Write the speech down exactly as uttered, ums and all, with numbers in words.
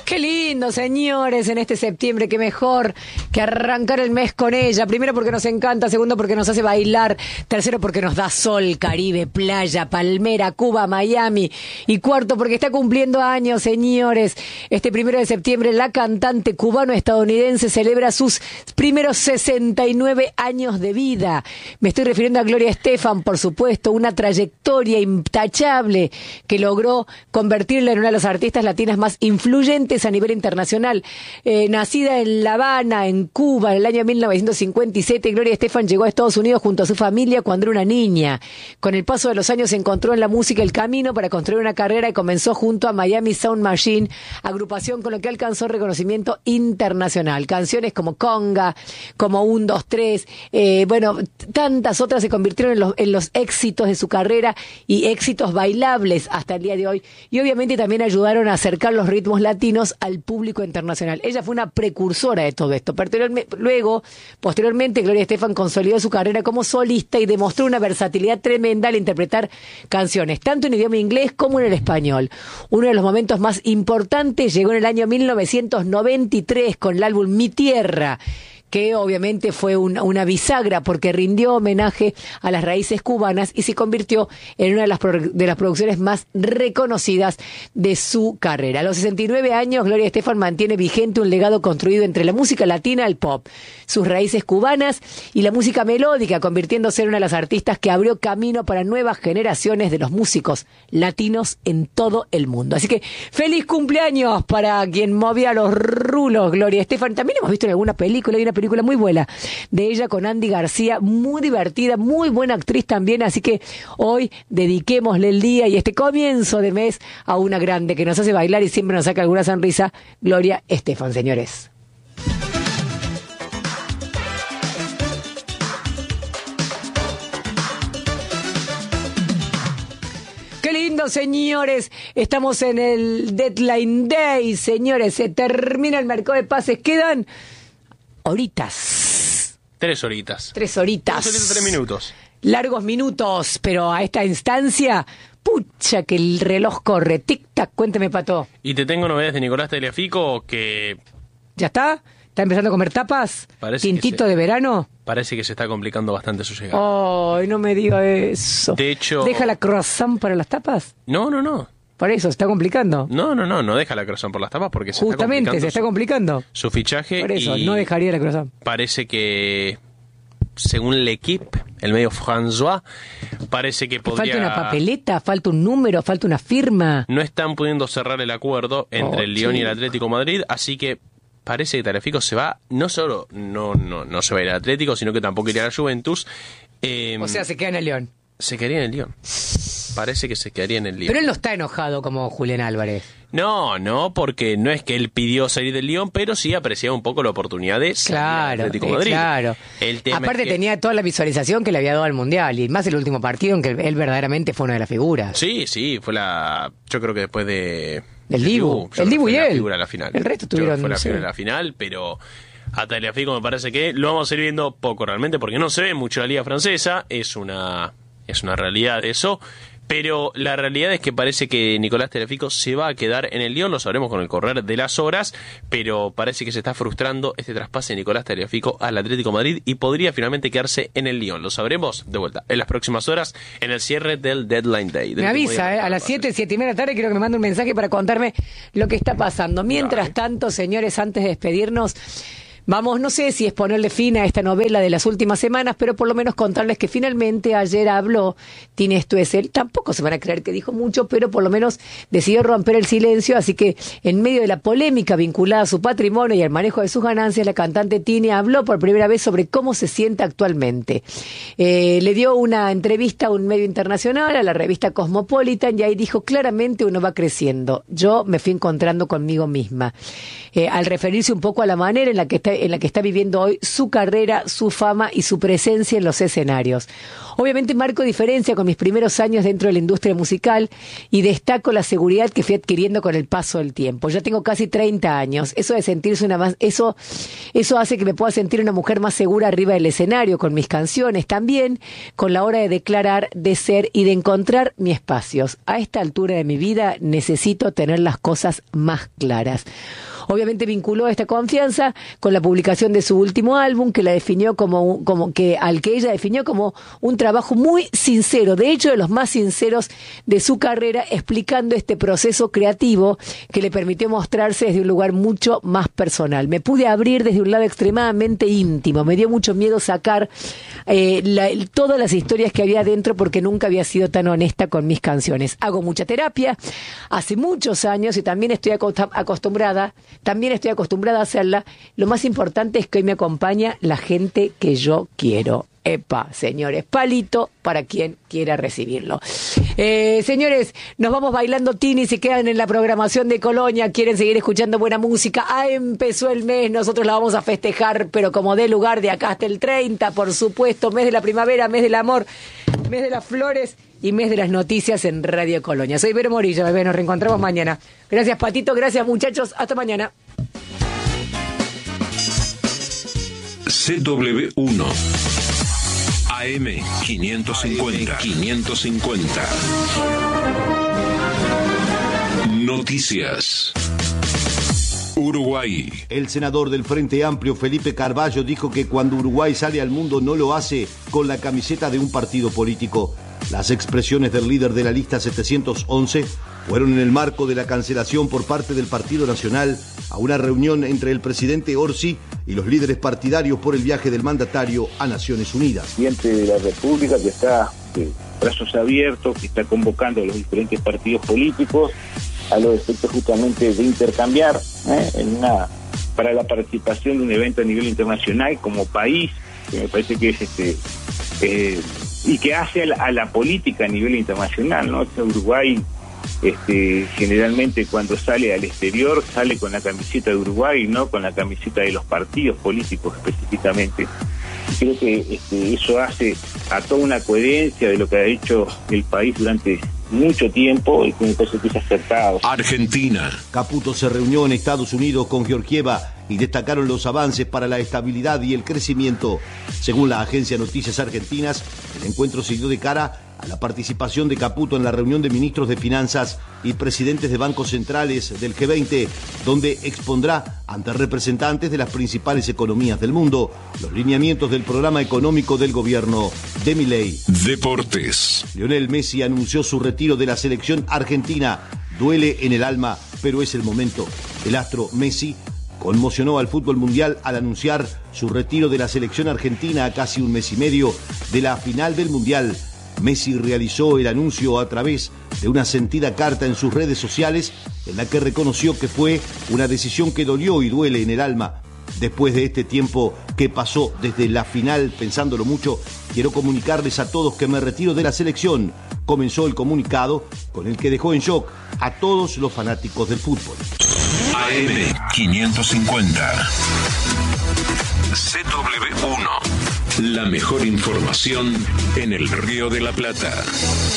Qué lindo, señores, en este septiembre, qué mejor que arrancar el mes con ella. Primero porque nos encanta, segundo porque nos hace bailar, tercero porque nos da sol, Caribe, playa, palmera, Cuba, Miami, y cuarto porque está cumpliendo años, señores. Este primero de septiembre la cantante cubano-estadounidense celebra sus primeros sesenta y nueve años de vida. Me estoy refiriendo a Gloria Estefan, por supuesto, una trayectoria intachable que logró convertirla en una de las artistas latinas más influyentes a nivel internacional. Eh, nacida en La Habana, en Cuba, en el año mil novecientos cincuenta y siete, Gloria Estefan llegó a Estados Unidos junto a su familia cuando era una niña. Con el paso de los años encontró en la música el camino para construir una carrera y comenzó junto a Miami Sound Machine, agrupación con la que alcanzó reconocimiento internacional. Canciones como Conga, como un, dos, tres, eh, bueno, tantas otras se convirtieron en los, en los éxitos de su carrera y éxitos bailables hasta el día de hoy. Y obviamente también ayudaron a acercar los ritmos latinos al público internacional. Ella fue una precursora de todo esto. Luego, posteriormente, Gloria Estefan consolidó su carrera como solista y demostró una versatilidad tremenda al interpretar canciones, tanto en idioma inglés como en el español. Uno de los momentos más importantes llegó en el año mil novecientos noventa y tres con el álbum Mi Tierra, que obviamente fue una, una bisagra porque rindió homenaje a las raíces cubanas y se convirtió en una de las, de las producciones más reconocidas de su carrera. A los sesenta y nueve años, Gloria Estefan mantiene vigente un legado construido entre la música latina, el pop, sus raíces cubanas y la música melódica, convirtiéndose en una de las artistas que abrió camino para nuevas generaciones de los músicos latinos en todo el mundo. Así que feliz cumpleaños para quien movía los rulos, Gloria Estefan. También hemos visto en alguna película, hay una película muy buena de ella con Andy García, muy divertida, muy buena actriz también, así que hoy dediquémosle el día y este comienzo de mes a una grande que nos hace bailar y siempre nos saca alguna sonrisa, Gloria Estefan, señores. ¡Qué lindo, señores! Estamos en el Deadline Day, señores, se termina el mercado de pases, quedan horitas. Tres horitas. Tres horitas. Tres horitas, tres minutos. Largos minutos, pero a esta instancia, pucha que el reloj corre. Tic-tac, cuénteme, Pato. Y te tengo novedades de Nicolás Tagliafico que... ¿Ya está? ¿Está empezando a comer tapas? Parece ¿Tintito se, de verano? Parece que se está complicando bastante su llegada. Ay, no me diga eso. De hecho... ¿Deja la croissant para las tapas? No, no, no. Por eso, ¿se está complicando? No, no, no, no deja la croissant por las tapas porque se Justamente, está complicando se está complicando. Su, su fichaje. Por eso, y no dejaría la croissant. Parece que, según L'Equipe, el medio François, parece que podría... Falta una papeleta, falta un número, falta una firma. No están pudiendo cerrar el acuerdo entre oh, el Lyon sí. y el Atlético de Madrid, así que parece que Tagliafico se va, no solo no, no, no se va a ir al Atlético, sino que tampoco iría a la Juventus. Eh, O sea, se queda en el Lyon. Se quedaría en el Lyon. Parece que se quedaría en el Lyon. Pero él no está enojado como Julián Álvarez. No, no, porque no es que él pidió salir del Lyon, pero sí apreciaba un poco la oportunidad de salir Claro, al Atlético de eh, Madrid. claro. El tema Aparte es que... tenía toda la visualización que le había dado al Mundial, y más el último partido en que él verdaderamente fue una de las figuras. Sí, sí, fue la... Yo creo que después de... Del Dibu, yo el creo Dibu que y fue la él. figura de la final. El resto Yo creo que tuvieron, fue la no sé. figura de la final, pero a Tagliafico me parece que lo vamos a ir viendo poco realmente, porque no se ve mucho la liga francesa, es una, es una realidad eso. Pero la realidad es que parece que Nicolás Tagliafico se va a quedar en el Lyon, lo sabremos con el correr de las horas, pero parece que se está frustrando este traspase de Nicolás Tagliafico al Atlético de Madrid y podría finalmente quedarse en el Lyon. Lo sabremos de vuelta en las próximas horas en el cierre del Deadline Day. Me avisa, eh, a las siete, siete y media de la tarde quiero que me mande un mensaje para contarme lo que está pasando. Mientras Dale. tanto, señores, antes de despedirnos... Vamos, no sé si es ponerle fin a esta novela de las últimas semanas, pero por lo menos contarles que finalmente ayer habló Tini Stoessel. Tampoco se van a creer que dijo mucho, pero por lo menos decidió romper el silencio. Así que en medio de la polémica vinculada a su patrimonio y al manejo de sus ganancias, la cantante Tini habló por primera vez sobre cómo se siente actualmente. Eh, le dio una entrevista a un medio internacional, a la revista Cosmopolitan, y ahí dijo claramente uno va creciendo. Yo me fui encontrando conmigo misma. Eh, al referirse un poco a la manera en la que está en la que está viviendo hoy su carrera, su fama y su presencia en los escenarios. Obviamente marco diferencia con mis primeros años dentro de la industria musical y destaco la seguridad que fui adquiriendo con el paso del tiempo. Ya tengo casi treinta años. Eso de sentirse una más, eso, eso hace que me pueda sentir una mujer más segura arriba del escenario con mis canciones, también con la hora de declarar, de ser y de encontrar mis espacios. A esta altura de mi vida necesito tener las cosas más claras. Obviamente vinculó esta confianza con la publicación de su último álbum, que la definió como, como que al que ella definió como un trabajo muy sincero, de hecho de los más sinceros de su carrera, explicando este proceso creativo que le permitió mostrarse desde un lugar mucho más personal. Me pude abrir desde un lado extremadamente íntimo, me dio mucho miedo sacar eh, la, todas las historias que había dentro porque nunca había sido tan honesta con mis canciones. Hago mucha terapia hace muchos años y también estoy acostumbrada También estoy acostumbrada a hacerla. Lo más importante es que hoy me acompaña la gente que yo quiero. Epa, señores, palito para quien quiera recibirlo. Eh, señores, nos vamos bailando Tini, se quedan en la programación de Colonia, quieren seguir escuchando buena música. Ah, empezó el mes, nosotros la vamos a festejar, pero como dé lugar de acá hasta el treinta, por supuesto, mes de la primavera, mes del amor, mes de las flores y mes de las noticias en Radio Colonia. Soy Vero Morillo, bebé, nos reencontramos mañana. Gracias, Patito, gracias, muchachos, hasta mañana. C W uno A M quinientos cincuenta. quinientos cincuenta. Noticias. Uruguay. El senador del Frente Amplio, Felipe Carballo, dijo que cuando Uruguay sale al mundo no lo hace con la camiseta de un partido político. Las expresiones del líder de la lista setecientos once fueron en el marco de la cancelación por parte del Partido Nacional a una reunión entre el presidente Orsi y los líderes partidarios por el viaje del mandatario a Naciones Unidas. El presidente de la República, que está de brazos abiertos, que está convocando a los diferentes partidos políticos a los efectos justamente de intercambiar ¿eh? en una para la participación de un evento a nivel internacional como país, que me parece que es este eh, y que hace a la, a la política a nivel internacional, ¿no? Este Uruguay este, generalmente cuando sale al exterior sale con la camiseta de Uruguay, no con la camiseta de los partidos políticos específicamente. Y creo que este, eso hace a toda una coherencia de lo que ha hecho el país durante mucho tiempo y que me parece que es acertado. Argentina. Caputo se reunió en Estados Unidos con Georgieva y destacaron los avances para la estabilidad y el crecimiento. Según la agencia Noticias Argentinas, el encuentro se dio de cara a la participación de Caputo en la reunión de ministros de Finanzas y presidentes de bancos centrales del G veinte, donde expondrá ante representantes de las principales economías del mundo los lineamientos del programa económico del gobierno de Milei. Deportes. Lionel Messi anunció su retiro de la selección argentina. Duele en el alma, pero es el momento. El astro Messi conmocionó al fútbol mundial al anunciar su retiro de la selección argentina a casi un mes y medio de la final del mundial. Messi realizó el anuncio a través de una sentida carta en sus redes sociales en la que reconoció que fue una decisión que dolió y duele en el alma. Después de este tiempo que pasó desde la final, pensándolo mucho, quiero comunicarles a todos que me retiro de la selección. Comenzó el comunicado con el que dejó en shock a todos los fanáticos del fútbol. A M quinientos cincuenta. C W uno. La mejor información en el Río de la Plata.